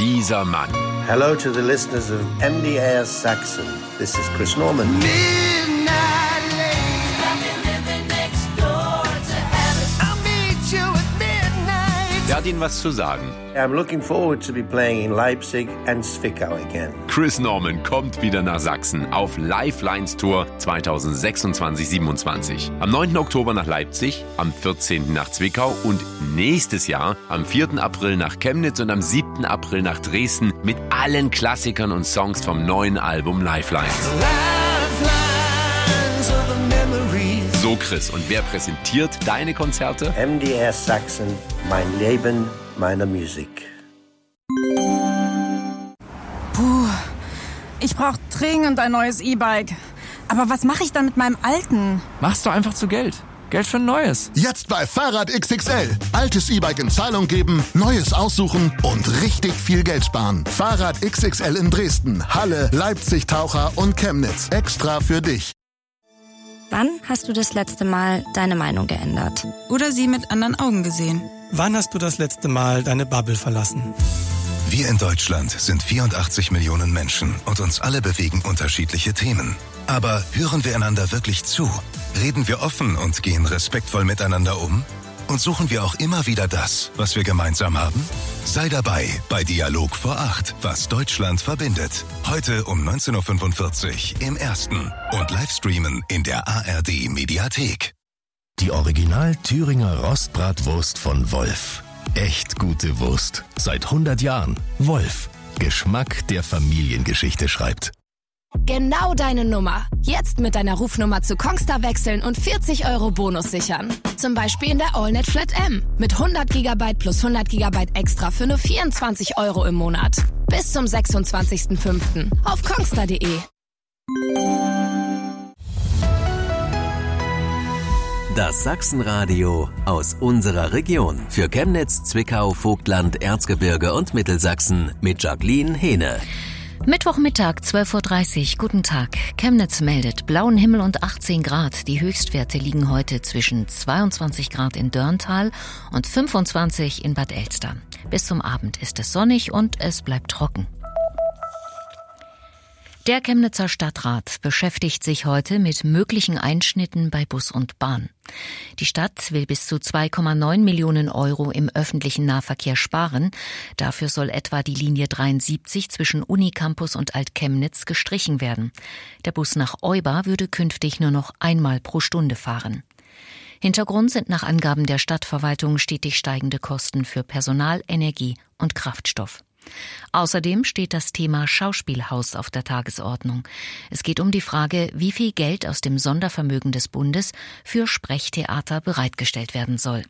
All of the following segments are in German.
dieser Mann. Hello to the listeners of MDR Saxon. This is Chris Norman. Er hat Ihnen was zu sagen. I'm looking forward to be playing in Leipzig and Zwickau again. Chris Norman kommt wieder nach Sachsen auf Lifelines Tour 2026-27. Am 9. Oktober nach Leipzig, am 14. nach Zwickau und nächstes Jahr am 4. April nach Chemnitz und am 7. April nach Dresden mit allen Klassikern und Songs vom neuen Album Lifelines. So Chris, und wer präsentiert deine Konzerte? MDR Saxon, mein Leben, meine Musik. Puh, ich brauche dringend ein neues E-Bike. Aber was mache ich dann mit meinem alten? Machst du einfach zu Geld. Geld für ein neues. Jetzt bei Fahrrad XXL. Altes E-Bike in Zahlung geben, neues aussuchen und richtig viel Geld sparen. Fahrrad XXL in Dresden, Halle, Leipzig, Taucher und Chemnitz. Extra für dich. Wann hast du das letzte Mal deine Meinung geändert? Oder sie mit anderen Augen gesehen? Wann hast du das letzte Mal deine Bubble verlassen? Wir in Deutschland sind 84 Millionen Menschen und uns alle bewegen unterschiedliche Themen. Aber hören wir einander wirklich zu? Reden wir offen und gehen respektvoll miteinander um? Und suchen wir auch immer wieder das, was wir gemeinsam haben? Sei dabei bei Dialog vor 8, was Deutschland verbindet. Heute um 19.45 Uhr im Ersten und Livestreamen in der ARD Mediathek. Die Original Thüringer Rostbratwurst von Wolf. Echt gute Wurst. Seit 100 Jahren. Wolf. Geschmack, der Familiengeschichte schreibt. Genau deine Nummer. Jetzt mit deiner Rufnummer zu Kongstar wechseln und 40 € Bonus sichern. Zum Beispiel in der AllNet Flat M. Mit 100 GB plus 100 GB extra für nur 24 € im Monat. Bis zum 26.05. auf kongstar.de. Das Sachsenradio aus unserer Region. Für Chemnitz, Zwickau, Vogtland, Erzgebirge und Mittelsachsen mit Jacqueline Hehne. Mittwochmittag, 12.30 Uhr. Guten Tag. Chemnitz meldet blauen Himmel und 18 Grad. Die Höchstwerte liegen heute zwischen 22 Grad in Dörntal und 25 in Bad Elster. Bis zum Abend ist es sonnig und es bleibt trocken. Der Chemnitzer Stadtrat beschäftigt sich heute mit möglichen Einschnitten bei Bus und Bahn. Die Stadt will bis zu 2,9 Millionen € im öffentlichen Nahverkehr sparen. Dafür soll etwa die Linie 73 zwischen Unicampus und Alt-Chemnitz gestrichen werden. Der Bus nach Euba würde künftig nur noch einmal pro Stunde fahren. Hintergrund sind nach Angaben der Stadtverwaltung stetig steigende Kosten für Personal, Energie und Kraftstoff. Außerdem steht das Thema Schauspielhaus auf der Tagesordnung. Es geht um die Frage, wie viel Geld aus dem Sondervermögen des Bundes für Sprechtheater bereitgestellt werden soll.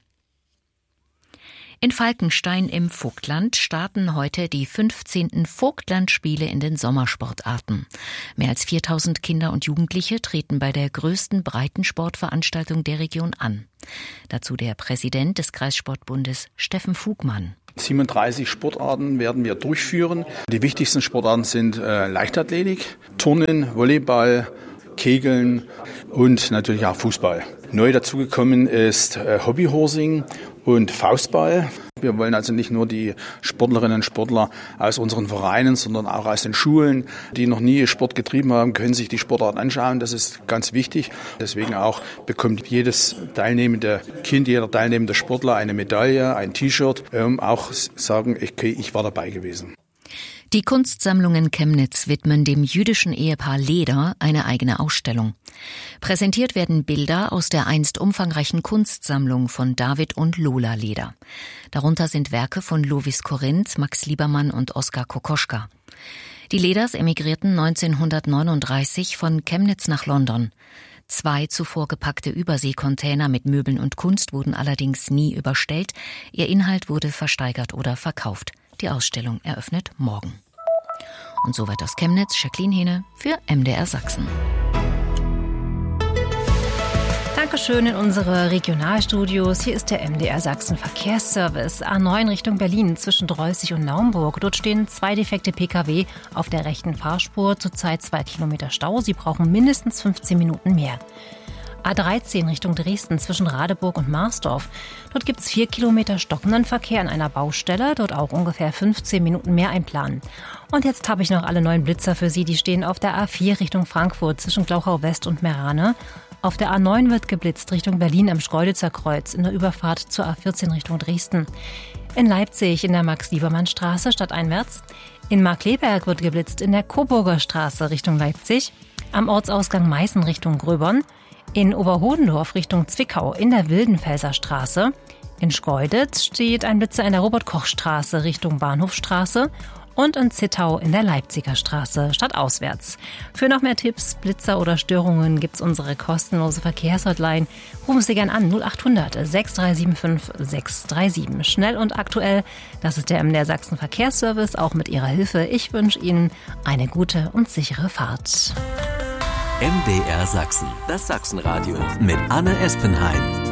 In Falkenstein im Vogtland starten heute die 15. Vogtlandspiele in den Sommersportarten. Mehr als 4000 Kinder und Jugendliche treten bei der größten Breitensportveranstaltung der Region an. Dazu der Präsident des Kreissportbundes, Steffen Fugmann. 37 Sportarten werden wir durchführen. Die wichtigsten Sportarten sind Leichtathletik, Turnen, Volleyball, Kegeln und natürlich auch Fußball. Neu dazugekommen ist Hobbyhorsing und Faustball. Wir wollen also nicht nur die Sportlerinnen und Sportler aus unseren Vereinen, sondern auch aus den Schulen, die noch nie Sport getrieben haben, können sich die Sportart anschauen. Das ist ganz wichtig. Deswegen auch bekommt jedes teilnehmende Kind, jeder teilnehmende Sportler eine Medaille, ein T-Shirt, auch sagen, okay, ich war dabei gewesen. Die Kunstsammlungen Chemnitz widmen dem jüdischen Ehepaar Leder eine eigene Ausstellung. Präsentiert werden Bilder aus der einst umfangreichen Kunstsammlung von David und Lola Leder. Darunter sind Werke von Lovis Corinth, Max Liebermann und Oskar Kokoschka. Die Leders emigrierten 1939 von Chemnitz nach London. 2 zuvor gepackte Überseekontainer mit Möbeln und Kunst wurden allerdings nie überstellt. Ihr Inhalt wurde versteigert oder verkauft. Die Ausstellung eröffnet morgen. Und soweit aus Chemnitz, Jacqueline Hehne für MDR Sachsen. Dankeschön in unsere Regionalstudios. Hier ist der MDR Sachsen Verkehrsservice. A9 Richtung Berlin zwischen Dreußig und Naumburg. Dort stehen 2 defekte Pkw auf der rechten Fahrspur. Zurzeit 2 Kilometer Stau. Sie brauchen mindestens 15 Minuten mehr. A13 Richtung Dresden zwischen Radeburg und Marsdorf. Dort gibt es 4 Kilometer stockenden Verkehr an einer Baustelle, dort auch ungefähr 15 Minuten mehr einplanen. Und jetzt habe ich noch alle 9 Blitzer für Sie, die stehen auf der A4 Richtung Frankfurt zwischen Glauchau West und Meerane. Auf der A9 wird geblitzt Richtung Berlin am Schkeuditzer Kreuz in der Überfahrt zur A14 Richtung Dresden. In Leipzig in der Max-Liebermann-Straße stadteinwärts. In Markkleeberg wird geblitzt in der Coburger Straße Richtung Leipzig. Am Ortsausgang Meißen Richtung Gröbern. In Oberhodendorf Richtung Zwickau in der Wildenfelser Straße. In Schkeuditz steht ein Blitzer in der Robert-Koch-Straße Richtung Bahnhofstraße. Und in Zittau in der Leipziger Straße stadtauswärts. Für noch mehr Tipps, Blitzer oder Störungen gibt's unsere kostenlose Verkehrshotline. Rufen Sie gern an 0800 6375 637. Schnell und aktuell, das ist der MDR Sachsen Verkehrsservice, auch mit Ihrer Hilfe. Ich wünsche Ihnen eine gute und sichere Fahrt. MDR Sachsen, das Sachsenradio mit Anne Espenheim.